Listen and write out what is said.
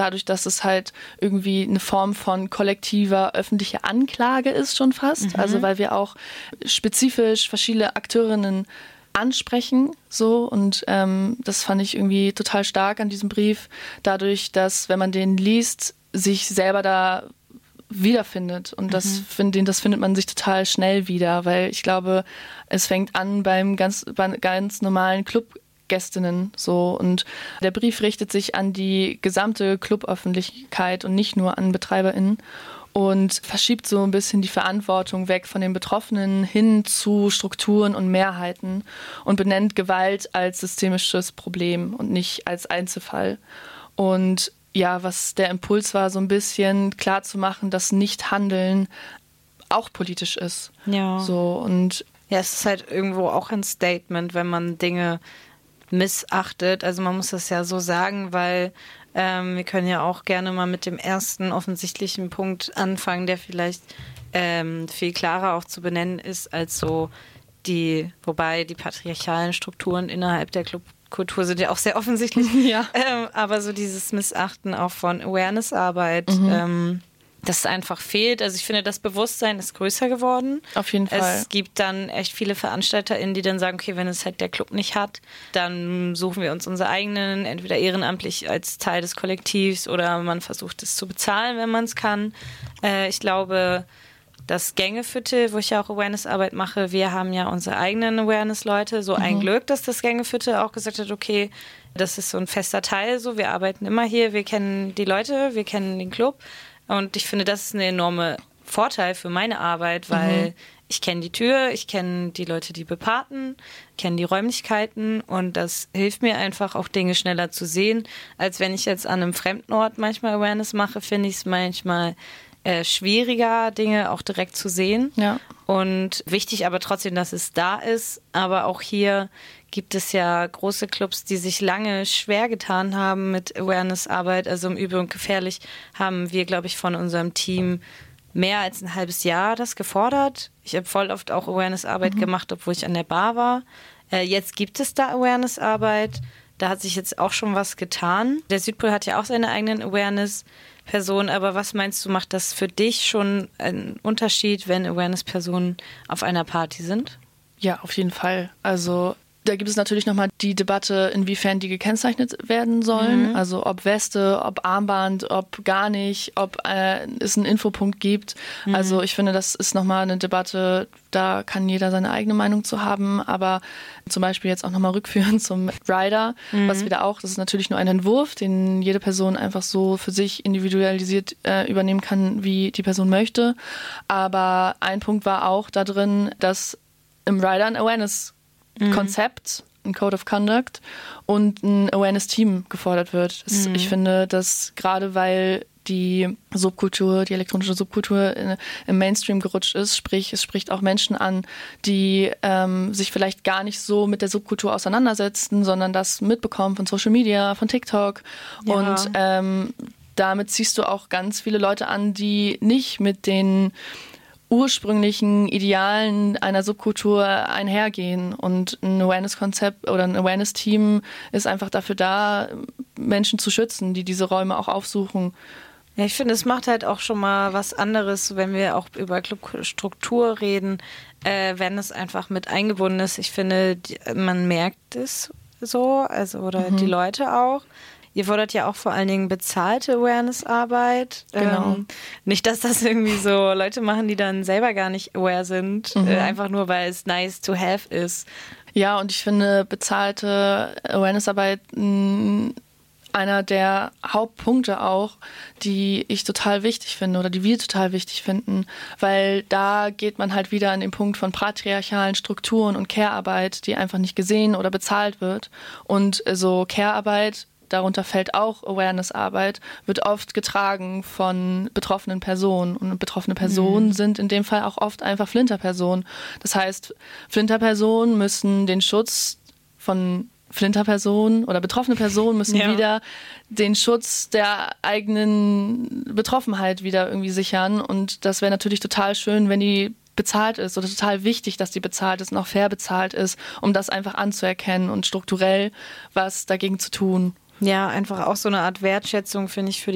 dadurch, dass es halt irgendwie eine Form von kollektiver öffentlicher Anklage ist schon fast. Also weil wir auch spezifisch verschiedene Akteurinnen ansprechen, so, und das fand ich irgendwie total stark an diesem Brief, dadurch, dass, wenn man den liest, sich selber da wiederfindet, und das findet man sich total schnell wieder, weil ich glaube, es fängt an bei ganz normalen Clubgästinnen, so, und der Brief richtet sich an die gesamte Cluböffentlichkeit und nicht nur an BetreiberInnen und verschiebt so ein bisschen die Verantwortung weg von den Betroffenen hin zu Strukturen und Mehrheiten und benennt Gewalt als systemisches Problem und nicht als Einzelfall. Und ja, was der Impuls war, so ein bisschen klarzumachen, dass Nichthandeln auch politisch ist. Ja. So, und ja, es ist halt irgendwo auch ein Statement, wenn man Dinge missachtet. Also man muss das ja so sagen, weil wir können ja auch gerne mal mit dem ersten offensichtlichen Punkt anfangen, der vielleicht viel klarer auch zu benennen ist als so wobei die patriarchalen Strukturen innerhalb der Clubkultur sind ja auch sehr offensichtlich. Ja. Aber so dieses Missachten auch von Awareness-Arbeit, das einfach fehlt. Also ich finde, das Bewusstsein ist größer geworden. Auf jeden Fall. Es gibt dann echt viele VeranstalterInnen, die dann sagen, okay, wenn es halt der Club nicht hat, dann suchen wir uns unsere eigenen, entweder ehrenamtlich als Teil des Kollektivs oder man versucht es zu bezahlen, wenn man es kann. Ich glaube, das Gängeviertel, wo ich ja auch Awareness-Arbeit mache, wir haben ja unsere eigenen Awareness-Leute. So ein Glück, dass das Gängeviertel auch gesagt hat, okay, das ist so ein fester Teil, so, wir arbeiten immer hier, wir kennen die Leute, wir kennen den Club. Und ich finde, das ist ein enormer Vorteil für meine Arbeit, weil ich kenne die Tür, ich kenne die Leute, die beparten, kenne die Räumlichkeiten und das hilft mir einfach auch Dinge schneller zu sehen, als wenn ich jetzt an einem fremden Ort manchmal Awareness mache, finde ich es manchmal schwieriger, Dinge auch direkt zu sehen. Ja. Und wichtig aber trotzdem, dass es da ist. Aber auch hier gibt es ja große Clubs, die sich lange schwer getan haben mit Awareness-Arbeit. Also im Übrigen gefährlich haben wir, glaube ich, von unserem Team mehr als ein halbes Jahr das gefordert. Ich habe voll oft auch Awareness-Arbeit gemacht, obwohl ich an der Bar war. Jetzt gibt es da Awareness-Arbeit. Da hat sich jetzt auch schon was getan. Der Südpol hat ja auch seine eigenen Awareness-Personen. Aber was meinst du, macht das für dich schon einen Unterschied, wenn Awareness-Personen auf einer Party sind? Ja, auf jeden Fall. Also da gibt es natürlich nochmal die Debatte, inwiefern die gekennzeichnet werden sollen. Also ob Weste, ob Armband, ob gar nicht, ob es einen Infopunkt gibt. Also ich finde, das ist nochmal eine Debatte, da kann jeder seine eigene Meinung zu haben. Aber zum Beispiel jetzt auch nochmal rückführen zum Rider, was wieder auch, das ist natürlich nur ein Entwurf, den jede Person einfach so für sich individualisiert übernehmen kann, wie die Person möchte. Aber ein Punkt war auch da drin, dass im Rider ein Awareness-Konzept, ein Code of Conduct und ein Awareness-Team gefordert wird. Ich finde, dass gerade weil die Subkultur, die elektronische Subkultur im Mainstream gerutscht ist, sprich, es spricht auch Menschen an, die sich vielleicht gar nicht so mit der Subkultur auseinandersetzen, sondern das mitbekommen von Social Media, von TikTok. Ja. Und damit ziehst du auch ganz viele Leute an, die nicht mit den ursprünglichen Idealen einer Subkultur einhergehen. Und ein Awareness-Konzept oder ein Awareness-Team ist einfach dafür da, Menschen zu schützen, die diese Räume auch aufsuchen. Ja, ich finde, es macht halt auch schon mal was anderes, wenn wir auch über Clubstruktur reden, wenn es einfach mit eingebunden ist. Ich finde, man merkt es so, also oder die Leute auch. Ihr fordert ja auch vor allen Dingen bezahlte Awareness-Arbeit. Genau. Nicht, dass das irgendwie so Leute machen, die dann selber gar nicht aware sind, einfach nur, weil es nice to have ist. Ja, und ich finde bezahlte Awareness-Arbeit einer der Hauptpunkte auch, die ich total wichtig finde oder die wir total wichtig finden, weil da geht man halt wieder an den Punkt von patriarchalen Strukturen und Care-Arbeit, die einfach nicht gesehen oder bezahlt wird. Und so Care-Arbeit, darunter fällt auch Awareness-Arbeit, wird oft getragen von betroffenen Personen. Und betroffene Personen sind in dem Fall auch oft einfach Flinterpersonen. Das heißt, Flinterpersonen müssen den Schutz von Flinterpersonen oder betroffene Personen müssen wieder den Schutz der eigenen Betroffenheit wieder irgendwie sichern. Und das wäre natürlich total schön, wenn die bezahlt ist oder total wichtig, dass die bezahlt ist und auch fair bezahlt ist, um das einfach anzuerkennen und strukturell was dagegen zu tun. Ja, einfach auch so eine Art Wertschätzung, finde ich, für die